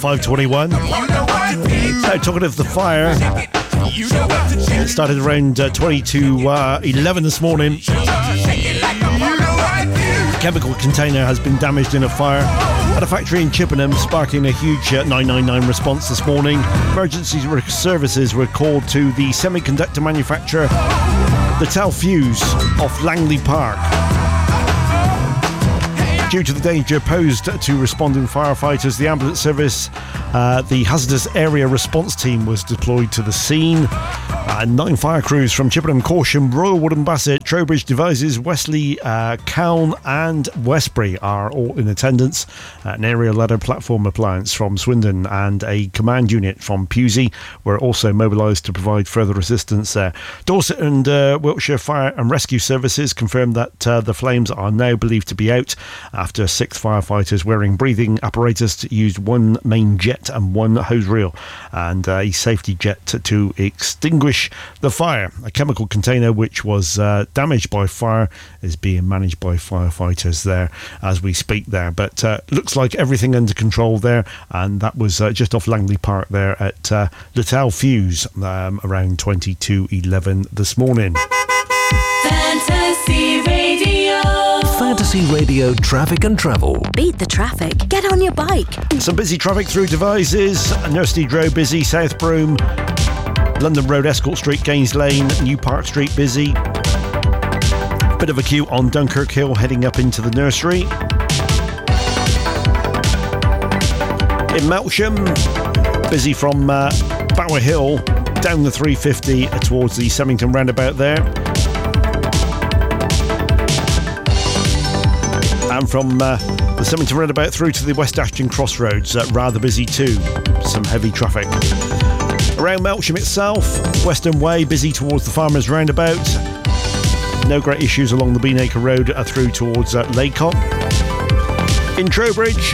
5:21. Now, talking of the fire, it started around 20 to 11 this morning. A chemical container has been damaged in a fire at a factory in Chippenham, sparking a huge 999 response this morning. Emergency services were called to the semiconductor manufacturer, the Tel Fuse, off Langley Park. Due to the danger posed to responding firefighters, the ambulance service, the hazardous area response team was deployed to the scene. 9 fire crews from Chippenham, Corsham, Royal Wood and Bassett, Trowbridge Devices, Wesley, Calne and Westbury are all in attendance. An area ladder platform appliance from Swindon and a command unit from Pewsey were also mobilised to provide further assistance there. Dorset and Wiltshire Fire and Rescue Services confirmed that the flames are now believed to be out after 6 firefighters wearing breathing apparatus used 1 main jet and 1 hose reel and a safety jet to extinguish the fire. A chemical container which was damaged by fire is being managed by firefighters there as we speak there, but looks like everything under control there, and that was just off Langley Park there at the Tel Fuse around 20 to 11 this morning. Fantasy Radio. Fantasy Radio traffic and travel. Beat the traffic. Get on your bike. Some busy traffic through Devizes, Nursteed Road busy, South Broome, London Road, Escort Street, Gaines Lane, New Park Street busy. Bit of a queue on Dunkirk Hill heading up into the nursery. In Melksham, busy from Bower Hill down the 350 towards the Semington roundabout there. And from the Semington roundabout through to the West Ashton Crossroads, rather busy too. Some heavy traffic. Around Melksham itself, Western Way busy towards the Farmers roundabout. No great issues along the Beanacre Road through towards Laycott. In Trowbridge,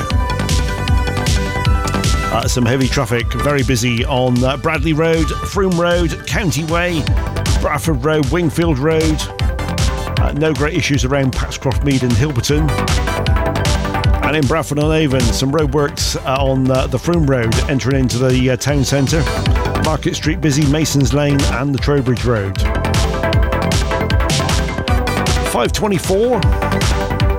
some heavy traffic, very busy on Bradley Road, Frome Road, County Way, Bradford Road, Wingfield Road. No great issues around Paxcroft Mead and Hilberton. And in Bradford-on-Avon, some roadworks on the Frome Road entering into the town centre. Market Street busy, Masons Lane and the Trowbridge Road. 5:24.